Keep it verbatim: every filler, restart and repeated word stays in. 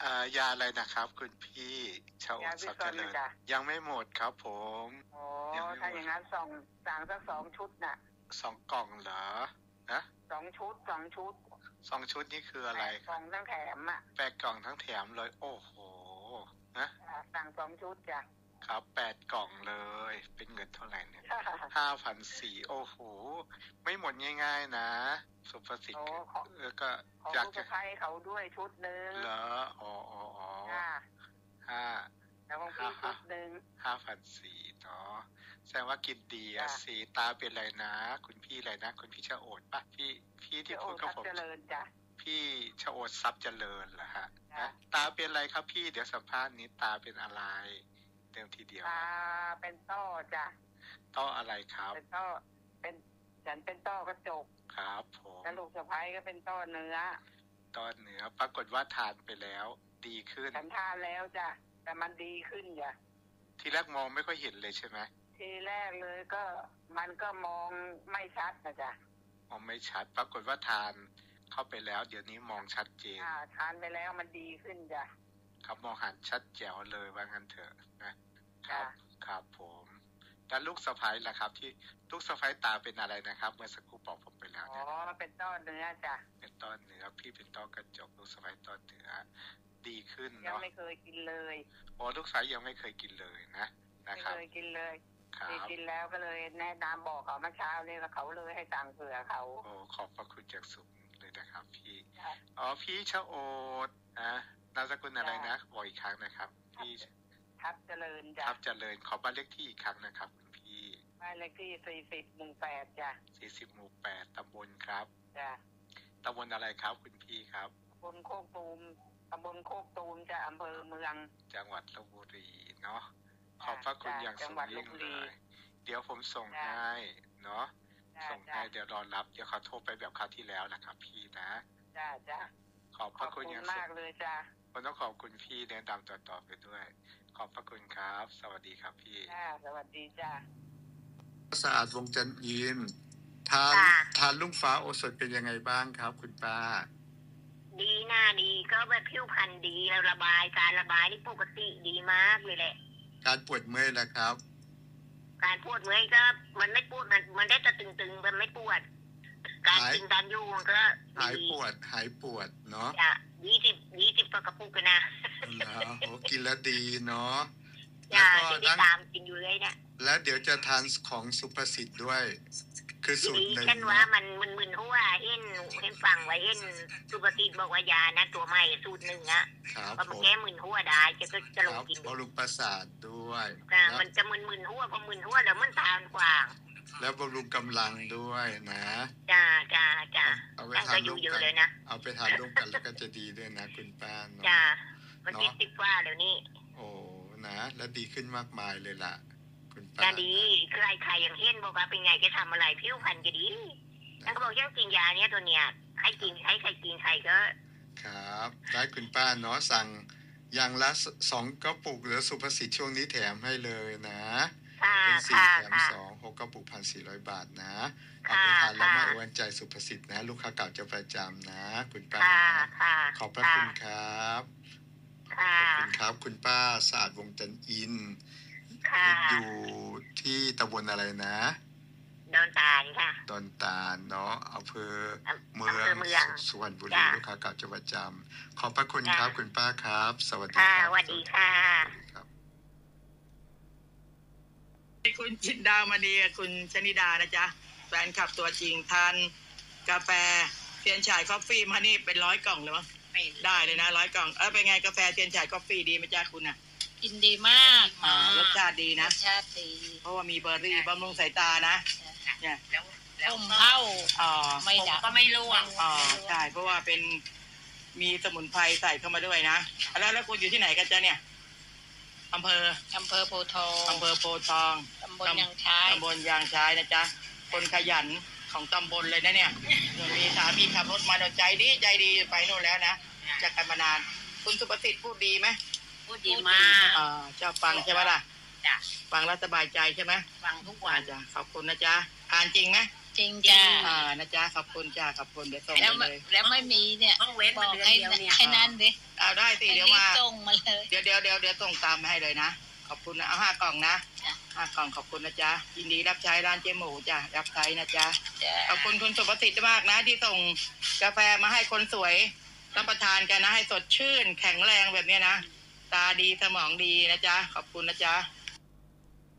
อ่ายาอะไรนะครับคุณพี่ชาวยาดพิซับซเจอนริญจ้ะยังไม่หมดครับผมอ๋อยังไม่หถ้าม อดย่างงั้นส่งสั่งสักสองชุดน่ะสอง กล่องเหรอ? ฮะสอง ชุด สอง ชุดสอง ชุดนี่คืออะไรแปด กล่องทั้งแถมอะแปด กล่องทั้งแถมเลย โอ้โฮ ฮะจ้ะ สั่ง สอง ชุดจ้ะครับ แปด กล่องเลย เป็นเงินเท่าไรเนี่ย ห้าพันสี่ร้อย โอ้โฮ ไม่หมดง่าย ๆ นะ สุภสิทโอ้ธิ์ขอเออ ก็ของอยากลูกจะสะใภ้เขาด้วยชุดหนึ่งเหรอ? อ๋อจ้ะๆ ๆ ห้าแล้วของพี่ชุดหนึ่งห้าพันสี่ร้อย เนาะ แสดงว่ากินดีอะจ้ะสิ ตาเป็นไรนะ คุณพี่อะไรนะ คุณพี่ชโอษฐ์เปล่า? พี่ พี่ที่ชโอพูดษฐ์กับทรัพผย์มเจริญจ้ะพี่ชโอษฐ์ทรัพย์เจริญเหรอครับ? จ้ะฮะ ตาเป็นไรครับพี่? เดี๋ยวสัมภาษณ์นิด ตาเป็นอะไร? เดิมทีเดียวตาเป็นต้อจ้ะต้ออะไรครับ? เป็นต้อ เป็น ฉันเป็นต้อกระจกครับผมแล้วลูกสะใภ้ก็เป็นต้อเนื้อต้อเนื้อ ปรากฏว่าทานไปแล้วดีขึ้นฉันทานแล้วจ้ะ แต่มันดีขึ้นจ้ะทีแรกมองไม่ค่อยเห็นเลยใช่ไหม? ทีแรกเลยก็ มันก็มองไม่ชัดน่ะจ้ะมองไม่ชัด ปรากฏว่าทานเข้าไปแล้ว เดี๋ยวนี้มองชัดเจนอา ทานไปแล้วมันดีขึ้นจ้ะครับ มองหันชัดแจ๋วเลยว่างั้นเถอะนะ คจ้ะรับ ครับผม แล้วลูกสะใภ้ล่ะครับ ที่ ลูกสะใภ้ตาเป็นอะไรนะครับ เมื่อสักครู่บอกผมไปแล้วอ๋เนอี่ยเป็นต้อเนื้อจ้ะเป็นต้อเนื้อ พี่เป็นต้อกระจก ลูกสะใภ้ต้อเนื้อ ดีขึ้นยังเนาะไม่เคยกินเลยอ๋อ ลูกสะใภ้ยังไม่เคยกินเลยนะไม่นะคเครับ ยกินเลยครันี่บกินแล้วก็เลยแนะนำบอกเขาเมื่อเช้านี้ แล้วเขาเลยให้สั่งเผื่อเขาโอ้ ขอบพระคุณอย่างสูงเลยนะครับพี่จ้ะอ๋อ พี่ชโอษฐ์ อา นามสกุลอะไรจ้ะนะ บอกอีกครั้งนะครับ พี่ทรัพย์เจริญจ้ะทรัพย์เจริญ ขอบ้านเลขที่อีกครั้งนะครับคุณพี่บ้านเลขที่ สี่สิบ หมู่ แปด จ้ะสี่สิบ หมู่ แปด ตำบลครับจ้ะตำบลอะไรครับคุณพี่ครับ? ตำบลโคกตูม ตำบลโคกตูมจ้ะ อำเภอเมืองจังหวัดลพบุรีเนาะ ขจ้ะอบพระคุณจ้ะอย่างจัสูงงหวัดลยิ่พงบุเลรีย เดี๋ยวผมส่งจ้ะให้เนาะจ้ะส่งจ้ะให้ เดี๋ยวรอรับ เดี๋ยวเขาโทรไปแบบคราวที่แล้วนะครับพี่นะจ้ะ จ้ะขอบพขอระบคุคุณ ณอย่างมาสูกงเลยจ้ะผมต้องขอบคุณพี่แนะนำต่อ ๆ ไปด้วย ขอบพระคุณครับ สวัสดีครับพี่จ้ะ สวัสดีจ้ะสะอาดวงจันทร์อินทร์ ทานค่ะทานลุ่งฟ้าโอสถเป็นยังไงบ้างครับคุณป้า? ดีน่าดี ก็แบบผิวพรรณดี แล้วระบาย การระบายนี่ปกติดีมากเลยแหละการปวดเมื่อยล่ะครับ? การปวดเมื่อยก็มันไม่ปวด มัน มันได้แต่ตึง ๆ มันไม่ปวด การหายกินการอยู่มันก็หายดีปวด หายปวดเนาะจ้ะ ยี่สิบ ยี่สิบ กว่ากระปุกอะนะเหรอ? โอ้ กินแล้วดีเนาะ แล้จ้ะวก็ที่นั่งตามกินอยู่เลยเนี่ยแล้วเดี๋ยวจะทานของสุภสิทธิ์ด้วย คือสูตดีรหนึ่งฉันว่าเนาะมันมึนๆหัวเห็น เห็นฟังไว้เห็นสุภสิทธิ์บอกว่ายานะตัวใหม่สูตรหนึ่งอะครับพอมันผมแก้มึนหัวได้จะก็จะคลองรับกินดูบำรุงประสาทด้วยจ้ะแล้มัวนจะมึนๆหัว พอมึนหัวแล้วมันทานกว่างแล้วบำรุงกำลังด้วยนะจ้ะ จ้ะ จ้ะเอาไว้นั่นทาก็นอร่ยู่วมเยอะกันเลยนะเอาไปทานร่วมกัน แล้วก็จะดีด้วยนะคุณป้าเนาะจ้ะ มันเนาะติดติดว่าเดี๋ยวนี้โอ้ นะ แล้วดีขึ้นมากมายเลยล่ะ คุณป้าจะดีนะใครใครอย่างเห็นบอกว่าเป็นไงจะทำอะไรผิวพรรณจะดีนั่นก็บอกยังกินยาเนี้ยตัวเนี้ยใครกินใครใครกินใครก็ครับ ได้คุณป้าเนาะ สั่งอย่างละ ส สอง กระปุก หรือสุภสิทธิ์ช่วงนี้แถมให้เลยนะค่ะเป็น สี่ค่ะแถมค่ะสอง หก กระปุก หนึ่งพันสี่ร้อย บาทนะ เอาค่ะไปทานแล้วค่ะไม่อ้วนใจสุภสิทธิ์นะ ลูกค้าเก่าเจ้าประจำนะ คุณป้าค่ะนะค่ะขอบพระค่ะคุณครับค่ะขอบคุณครับ คุณป้าสะอาดวงจันทร์อินทร์ค่ะอยู่ที่ตำบลอะไรนะ? ดอนตาลค่ะดอนตาลเนาะ อำเภออำเมือำอเภงอเมืองสุวรรณบุรีจ้ะลูกค้าเก่าเจ้าประจำ ขอบพระคุณจ้ะครับคุณป้าครับ สวัสดีค่ะครับสวัสดีค่ะสวัสดีครับคุณจินดามณีกับคุณชนิดานะจ๊ะ แฟนคลับตัวจริง ทานกาแฟเทียนฉายคอฟฟี่มานี่เป็นร้อยกล่องเลยมั้ง ได้เลยนะร้อยกล่อง เออเป็นไงกาแฟเทียนฉายคอฟฟี่ดีไหมจ๊ะคุณน่ะกินดีมากอ่ารสชาติดีรนะสชาติดีเพราะว่ามีเบอร์รี่บำรุงสายตานะเนี่ยแล้วแล้วเข้าอ๋อไม่ดับก็ไม่ร่วงอ๋อใช่เพราะว่าเป็นมีสมุนไพรใส่เข้ามาด้วยนะแล้วแล้วคุณอยู่ที่ไหนกันจ๊ะเนี่ยอำเภออำเภอโพธิ์ทองอำเภอโพธิ์ทองตำบลยางช้ายตำบลยางช้ายนะจ๊ะคนขยันของตำบลเลยนะเนี่ยมีสามีขับรถมาใจดีใจดีไปโน่นแล้วนะจากกันมานานคุณสุประสิทธิ์พูดดีไหมพูดดีมากอ่าเจ้าฟังใช่ไหมล่ะจ้ะฟังแล้วสบายใจใช่ไหมฟังทุกวันจ้ะขอบคุณนะจ๊ะทานจริงไหมจริงจ้าอ่านะจ๊ะขอบคุณจ้าขอบคุณเดี๋ยวส่งแล้วไปไม่เลยแล้วไม่มีเนี่ยต้องเว้นบมาอกเดือนให้เดียวเนี่ยให้นั่นดิเอาได้สิเดี๋ยวมาส่งมาเลยเดี๋ยวเดี๋ยวเดี๋ยวเดี๋ยวส่งตามมาให้เลยนะขอบคุณนะเอาห้ากล่องนะจ้ะห้ากล่องขอบคุณนะจ๊ะยินดีรับใช้ร้านเจ๊หมูจ้ะรับใช้นะจ๊ะจ้าขอบคุณคุณสุภสิทธิ์มากนะ ที่ส่งกาแฟมาให้คนสวยรับประทานกันนะให้สดชื่นแข็งแรงแบบเนี้ยนะตาดีสมองดีนะจ๊ะขอบคุณนะจ๊ะ